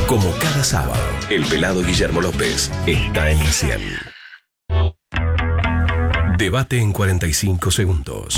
Como cada sábado, el pelado Guillermo López está en la 100. Debate en 45 segundos.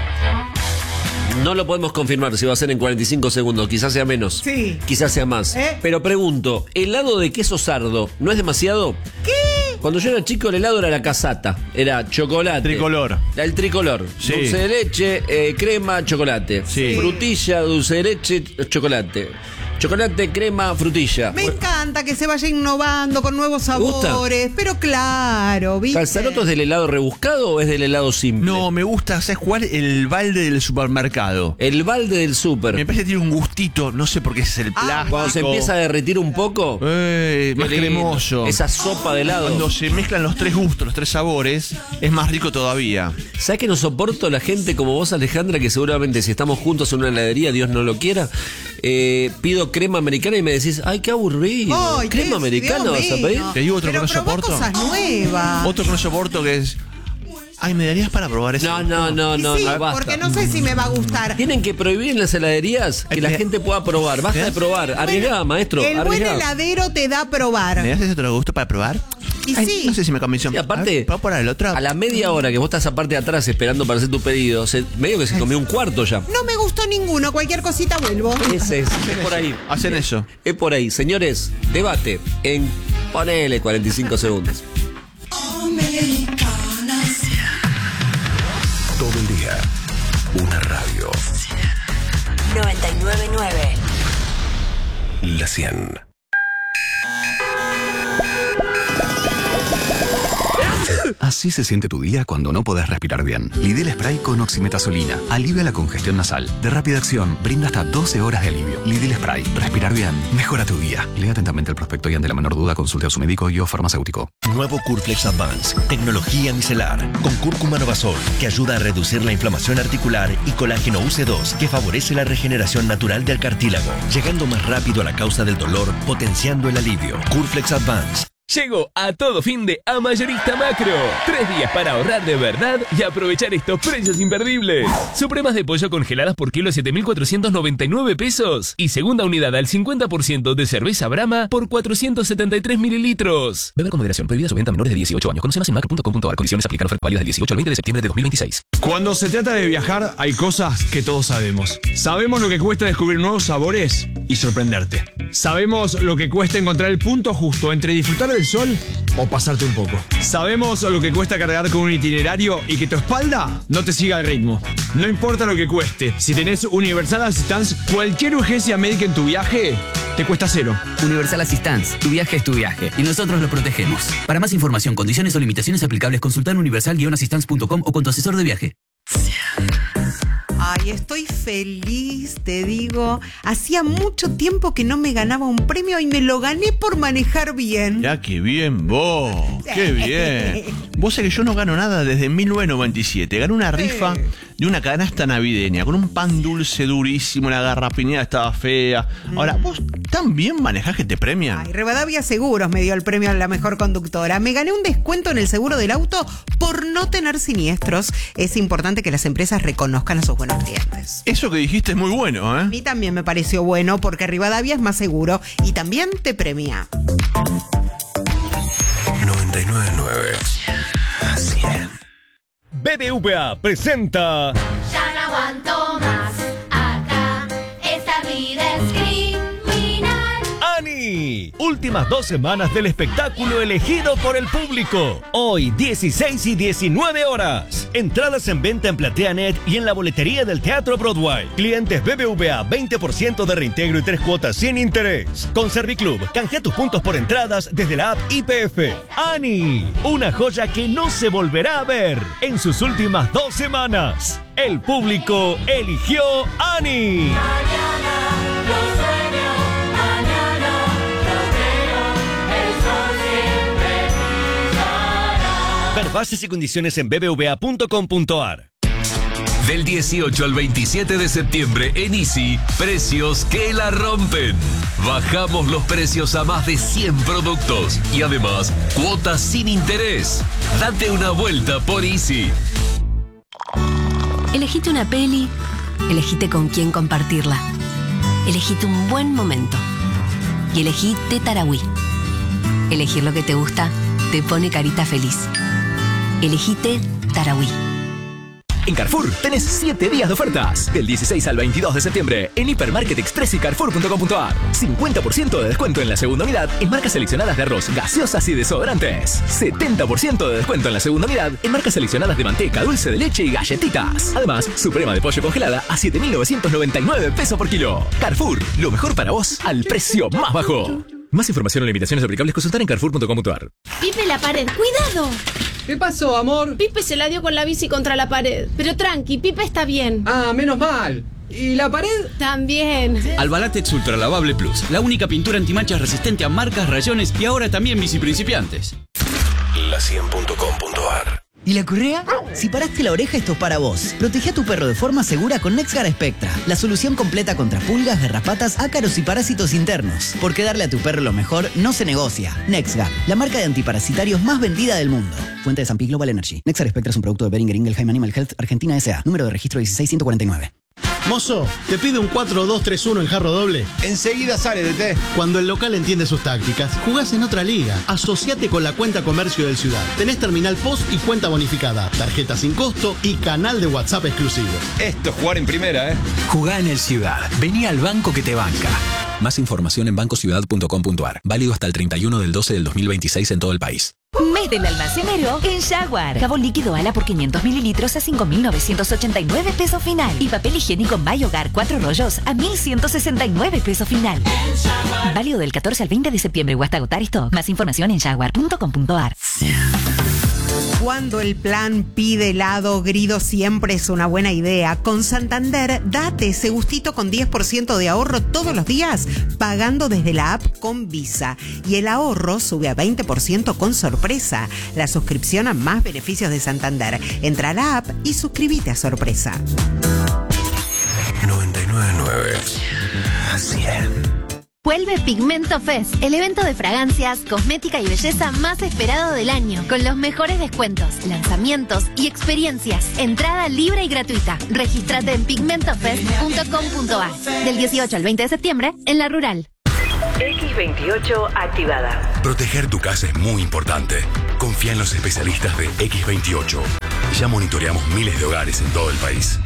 No lo podemos confirmar si va a ser en 45 segundos. Quizás sea menos. Sí. Quizás sea más. Pero pregunto, ¿helado de queso sardo no es demasiado? ¿Qué? Cuando yo era chico, el helado era la casata. Era chocolate. Tricolor. El tricolor. Sí. Dulce de leche, crema, chocolate. Sí. Frutilla, dulce de leche, chocolate. Chocolate, crema, frutilla. Me encanta que se vaya innovando con nuevos sabores, pero claro, ¿viste? ¿Calzaroto es del helado rebuscado o es del helado simple? No, me gusta, ¿sabes cuál? El balde del supermercado. El balde del súper. Me parece que tiene un gustito, no sé por qué es el plástico. Cuando se empieza a derretir un poco. Más qué lindo. cremoso. Esa sopa de helado. Cuando se mezclan los tres gustos, los tres sabores, es más rico todavía. ¿Sabes que no soporto la gente como vos, Alejandra, que seguramente si estamos juntos en una heladería, Dios no lo quiera, pido crema americana y me decís, ay, qué aburrido. Ay, ¿Crema americana vas a pedir? Te digo otro Pero que no probá soporto. cosas nuevas. Otro que no soporto que es... Ay, ¿me darías para probar eso? No, Sí, basta. porque no sé si me va a gustar. Tienen que prohibir en las heladerías que la gente pueda probar. Basta de probar. Arriesgá, maestro. El buen Arriesgá. heladero te da a probar. ¿Me das ese otro gusto para probar? Y Ay, sí. No sé si me convenció. Y aparte, ¿puedo probar el otro? a la media hora que vos estás aparte de atrás esperando para hacer tu pedido, medio que se comió un cuarto ya. No me gustó ninguno, cualquier cosita vuelvo. Ese es por ahí. Hacen eso. Es por ahí. Señores, debate en ponele 45 segundos. Todo el día, una radio. 99.9. La 100. Así se siente tu día cuando no podés respirar bien. Lidl Spray con oximetazolina. Alivia la congestión nasal. De rápida acción, brinda hasta 12 horas de alivio. Lidl Spray. Respirar bien. Mejora tu día. Lea atentamente el prospecto y ante la menor duda consulte a su médico y o farmacéutico. Nuevo Curflex Advance. Tecnología micelar. Con cúrcuma novasol, que ayuda a reducir la inflamación articular, y colágeno UC2, que favorece la regeneración natural del cartílago, llegando más rápido a la causa del dolor, potenciando el alivio. Curflex Advance. Llegó a todo fin de A Mayorista Macro. 3 días para ahorrar de verdad y aprovechar estos precios imperdibles. Supremas de pollo congeladas por kilo 7.499 pesos. Y segunda unidad al 50% de cerveza Brahma por 473 mililitros. Beber con moderación. Prohibida su venta a menores de 18 años. Conoce más en macro.com.ar. Condiciones aplican. Oferta válida del 18 al 20 de septiembre de 2026. Cuando se trata de viajar, hay cosas que todos sabemos. Sabemos lo que cuesta descubrir nuevos sabores y sorprenderte. Sabemos lo que cuesta encontrar el punto justo entre disfrutar del sol o pasarte un poco. Sabemos lo que cuesta cargar con un itinerario y que tu espalda no te siga el ritmo. No importa lo que cueste, si tenés Universal Assistance, cualquier urgencia médica en tu viaje te cuesta cero. Universal Assistance, tu viaje es tu viaje y nosotros lo protegemos. Para más información, condiciones o limitaciones aplicables, consultar universal-assistance.com o con tu asesor de viaje. Ay, estoy feliz, te digo. Hacía mucho tiempo que no me ganaba un premio y me lo gané por manejar bien. Ya, qué bien vos. Qué bien. Vos sabés que yo no gano nada desde 1997. Gané una rifa de una canasta navideña con un pan dulce durísimo, la garrapiñada estaba fea. Ahora, ¿vos tan bien manejás que te premian? Ay, Rivadavia Seguros me dio el premio a la mejor conductora. Me gané un descuento en el seguro del auto por no tener siniestros. Es importante que las empresas reconozcan a sus buenos clientes. Eso que dijiste es muy bueno, ¿eh? A mí también me pareció bueno porque Rivadavia es más seguro y también te premia. 99.9. La 100. BBVA presenta... Ya no aguanto más acá, esta vida es criminal. ¡Ani! Últimas 2 semanas del espectáculo elegido por el público. Hoy, 16 y 19 horas. Entradas en venta en PlateaNet y en la boletería del Teatro Broadway. Clientes BBVA, 20% de reintegro y 3 cuotas sin interés. Con Serviclub, canjea tus puntos por entradas desde la app YPF. ¡Ani! Una joya que no se volverá a ver en sus últimas 2 semanas. El público eligió Ani. Ver bases y condiciones en bbva.com.ar. Del 18 al 27 de septiembre en Easy, precios que la rompen. Bajamos los precios a más de 100 productos y además cuotas sin interés. Date una vuelta por Easy. Elegite una peli, elegite con quién compartirla. Elegite un buen momento. y elegí té Tarahui. Elegir lo que te gusta te pone carita feliz. Elegí té Tarahui. En Carrefour tenés 7 días de ofertas. Del 16 al 22 de septiembre en Hipermarket Express y Carrefour.com.ar. 50% de descuento en la segunda unidad en marcas seleccionadas de arroz, gaseosas y desodorantes. 70% de descuento en la segunda unidad en marcas seleccionadas de manteca, dulce de leche y galletitas. Además, suprema de pollo congelada a 7.999 pesos por kilo. Carrefour, lo mejor para vos al precio más bajo. Más información o limitaciones aplicables, consultar en Carrefour.com.ar. Pipe, la pared, ¡cuidado! ¿Qué pasó, amor? Pipe se la dio con la bici contra la pared. Pero tranqui, Pipe está bien. Ah, menos mal. ¿Y la pared? También. Albalatex Ultra Lavable Plus, la única pintura antimanchas resistente a marcas, rayones y ahora también bici principiantes. La100.com.ar. ¿Y la correa? Si paraste la oreja, esto es para vos. Protege a tu perro de forma segura con NexGard Spectra, la solución completa contra pulgas, garrapatas, ácaros y parásitos internos. Porque darle a tu perro lo mejor no se negocia. NexGard, la marca de antiparasitarios más vendida del mundo. Fuente de San Pi Global Energy. NexGard Spectra es un producto de Boehringer Ingelheim Animal Health Argentina S.A. Número de registro 16149. Mozo, ¿te pide un 4-2-3-1 en jarro doble? Enseguida sale, DT. Cuando el local entiende sus tácticas, jugás en otra liga. Asociate con la cuenta comercio del Ciudad. Tenés terminal POS y cuenta bonificada, tarjeta sin costo y canal de WhatsApp exclusivo. Esto es jugar en primera, ¿eh? Jugá en el Ciudad. Vení al banco que te banca. Más información en bancociudad.com.ar. Válido hasta el 31 del 12 del 2026 en todo el país. Mes del almacenero en Jaguar. Jabón líquido Ala por 500 mililitros a 5.989 pesos final. Y papel higiénico My Hogar 4 rollos a 1.169 pesos final. Válido del 14 al 20 de septiembre o hasta agotar stock. Más información en jaguar.com.ar. Cuando el plan pide helado, Grido siempre es una buena idea. Con Santander, date ese gustito con 10% de ahorro todos los días, pagando desde la app con Visa. Y el ahorro sube a 20% con sorpresa. La suscripción a más beneficios de Santander. Entra a la app y suscríbete a sorpresa. 99.9 a 100. Vuelve Pigmento Fest, el evento de fragancias, cosmética y belleza más esperado del año, con los mejores descuentos, lanzamientos y experiencias. Entrada libre y gratuita. Regístrate en pigmentofest.com.ar. Del 18 al 20 de septiembre, en La Rural. X28 activada. Proteger tu casa es muy importante. Confía en los especialistas de X28. Ya monitoreamos miles de hogares en todo el país.